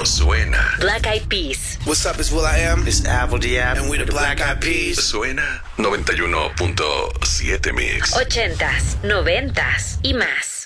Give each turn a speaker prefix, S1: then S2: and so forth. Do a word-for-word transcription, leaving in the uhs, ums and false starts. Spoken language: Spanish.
S1: suena.
S2: Black Eyed Peas.
S3: What's up, it's Will I Am.
S4: It's Apple D App.
S3: And we the Black Eyed Peas.
S1: Suena noventa y uno punto siete Mix.
S2: Ochentas, noventas y más.